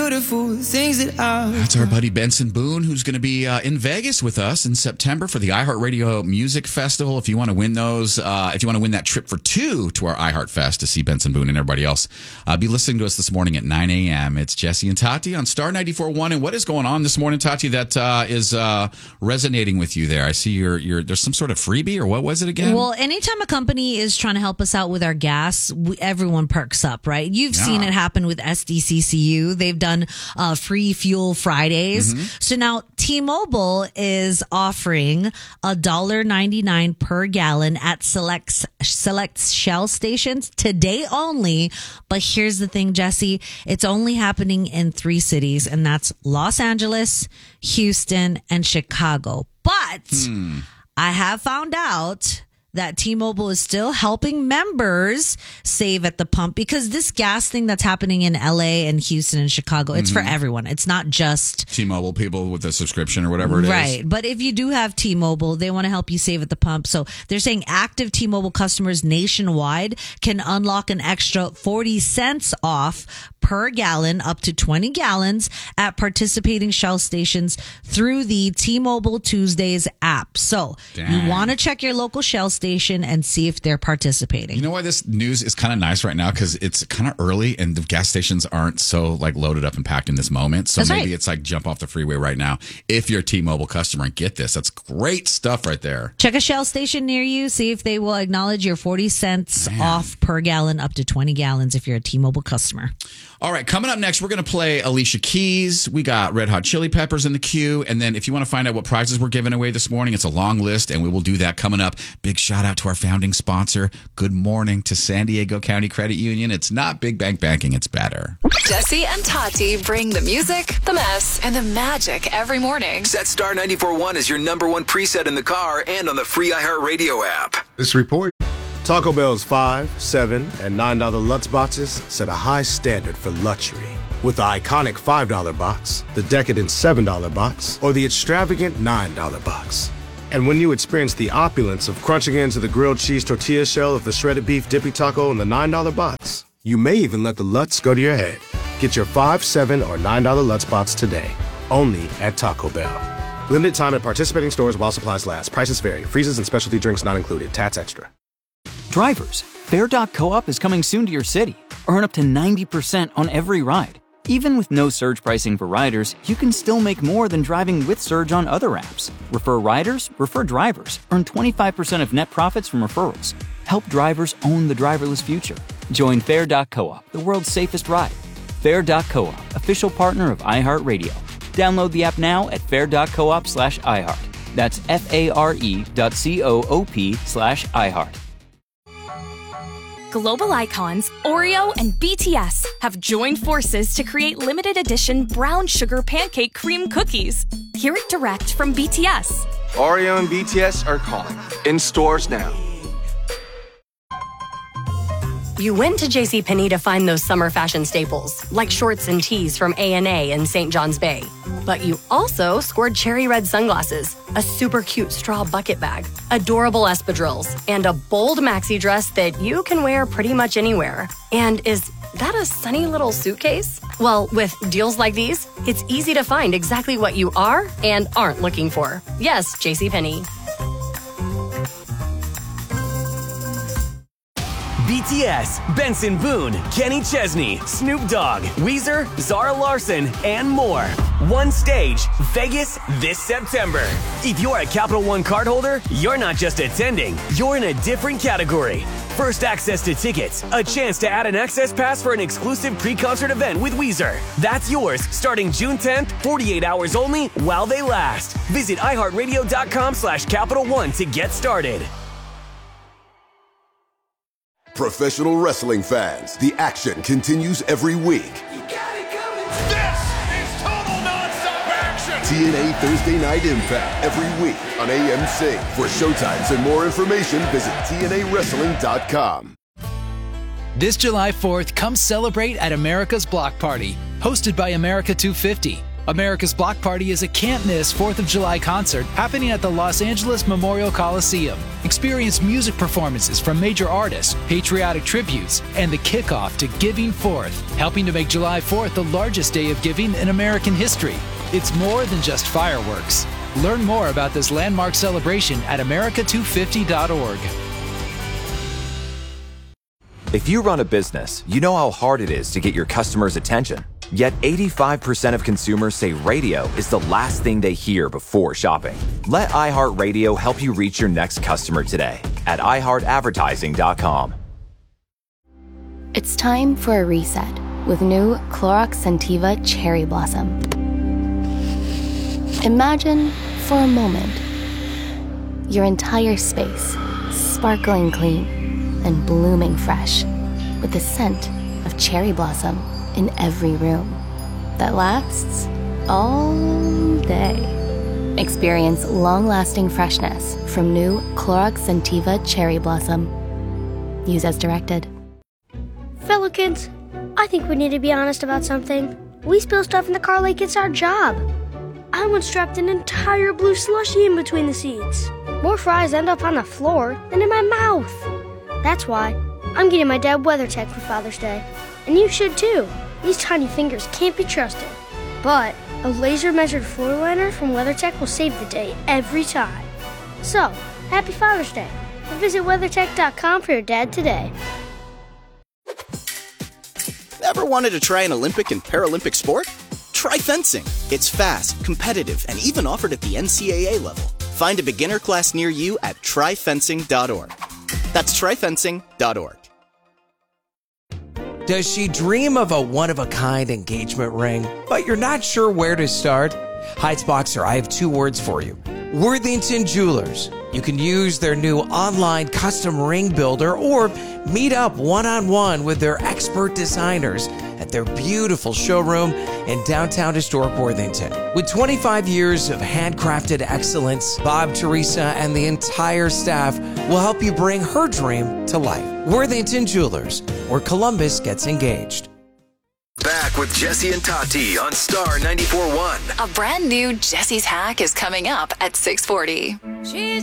beautiful things that I've That's our buddy Benson Boone, who's going to be in Vegas with us in September for the iHeartRadio Music Festival. If you want to win those, if you want to win that trip for two to our iHeart Fest to see Benson Boone and everybody else, be listening to us this morning at 9 a.m. It's Jesse and Tati on Star 94.1. And what is going on this morning, Tati, that is resonating with you there? I see there's some sort of freebie, or what was it again? Well, anytime a company is trying to help us out with our gas, everyone perks up, right? You've seen it happen with SDCCU. They've done free fuel Fridays. So now T-Mobile is offering $1.99 per gallon at select Shell stations today only. But here's the thing, Jesse, it's only happening in 3 cities, and that's Los Angeles, Houston, and Chicago. But I have found out that T-Mobile is still helping members save at the pump, because this gas thing that's happening in LA and Houston and Chicago, it's for everyone. It's not just T-Mobile people with a subscription or whatever it is. Right. But if you do have T-Mobile, they want to help you save at the pump. So they're saying active T-Mobile customers nationwide can unlock an extra 40 cents off per gallon, up to 20 gallons at participating Shell stations through the T-Mobile Tuesdays app. So you want to check your local Shell station and see if they're participating. You know why this news is kind of nice right now? Because it's kind of early and the gas stations aren't so like loaded up and packed in this moment. So maybe it's like jump off the freeway right now if you're a T-Mobile customer and get this. That's great stuff right there. Check a Shell station near you. See if they will acknowledge your 40 cents off per gallon, up to 20 gallons if you're a T-Mobile customer. All right, coming up next, we're going to play Alicia Keys. We got Red Hot Chili Peppers in the queue. And then if you want to find out what prizes we're giving away this morning, it's a long list, and we will do that coming up. Big shout out to our founding sponsor. Good morning to San Diego County Credit Union. It's not big bank banking, it's better. Jesse and Tati bring the music, the mess, and the magic every morning. Set Star 94.1 as your number one preset in the car and on the free iHeartRadio app. This report. Taco Bell's $5, $7, and $9 Lutz boxes set a high standard for luxury. With the iconic $5 box, the decadent $7 box, or the extravagant $9 box. And when you experience the opulence of crunching into the grilled cheese tortilla shell of the shredded beef dippy taco in the $9 box, you may even let the Lutz go to your head. Get your $5, $7, or $9 Lutz box today, only at Taco Bell. Limited time at participating stores while supplies last. Prices vary. Freezes and specialty drinks not included. Tats extra. Drivers, Fair.coop is coming soon to your city. Earn up to 90% on every ride. Even with no surge pricing for riders, you can still make more than driving with Surge on other apps. Refer riders, refer drivers. Earn 25% of net profits from referrals. Help drivers own the driverless future. Join Fair.coop, the world's safest ride. Fair.coop, official partner of iHeartRadio. Download the app now at fair.coop/iHeart. That's FARE.coop/iHeart. Global icons Oreo and BTS have joined forces to create limited edition brown sugar pancake cream cookies. Hear it direct from BTS. Oreo and BTS are calling. In stores now. You went to JCPenney to find those summer fashion staples, like shorts and tees from A&A and St. John's Bay. But you also scored cherry red sunglasses, a super cute straw bucket bag, adorable espadrilles, and a bold maxi dress that you can wear pretty much anywhere. And is that a sunny little suitcase? Well, with deals like these, it's easy to find exactly what you are and aren't looking for. Yes, JCPenney. BTS, Benson Boone, Kenny Chesney, Snoop Dogg, Weezer, Zara Larsson, and more. One stage, Vegas this September. If you're a Capital One cardholder, you're not just attending, you're in a different category. First access to tickets, a chance to add an access pass for an exclusive pre-concert event with Weezer. That's yours starting June 10th, 48 hours only while they last. Visit iHeartRadio.com/Capital One to get started. Professional wrestling fans, the action continues every week. This is total nonstop action! TNA Thursday Night Impact every week on AMC. For showtimes and more information, visit TNAWrestling.com. This July 4th, come celebrate at America's Block Party, hosted by America 250. America's Block Party is a can't-miss 4th of July concert happening at the Los Angeles Memorial Coliseum. Experience music performances from major artists, patriotic tributes, and the kickoff to Giving Fourth, helping to make July 4th the largest day of giving in American history. It's more than just fireworks. Learn more about this landmark celebration at america250.org. If you run a business, you know how hard it is to get your customers' attention. Yet 85% of consumers say radio is the last thing they hear before shopping. Let iHeartRadio help you reach your next customer today at iHeartAdvertising.com. It's time for a reset with new Clorox Scentiva Cherry Blossom. Imagine, for a moment, your entire space sparkling clean and blooming fresh with the scent of cherry blossom in every room that lasts all day. Experience long-lasting freshness from new Clorox Scentiva Cherry Blossom. Use as directed. Fellow kids, I think we need to be honest about something. We spill stuff in the car like it's our job. I once dropped an entire blue slushie in between the seats. More fries end up on the floor than in my mouth. That's why I'm getting my dad WeatherTech for Father's Day. And you should too. These tiny fingers can't be trusted. But a laser-measured floor liner from WeatherTech will save the day every time. So, happy Father's Day. And visit WeatherTech.com for your dad today. Ever wanted to try an Olympic and Paralympic sport? Try fencing. It's fast, competitive, and even offered at the NCAA level. Find a beginner class near you at tryfencing.org. That's tryfencing.org. Does she dream of a one-of-a-kind engagement ring, but you're not sure where to start? Heights Boxer, I have two words for you. Worthington Jewelers. You can use their new online custom ring builder or meet up one-on-one with their expert designers at their beautiful showroom in downtown historic Worthington. With 25 years of handcrafted excellence, Bob, Teresa, and the entire staff will help you bring her dream to life. Worthington Jewelers, where Columbus gets engaged. Back with Jesse and Tati on Star 94.1. A brand new Jesse's Hack is coming up at 6:40. She's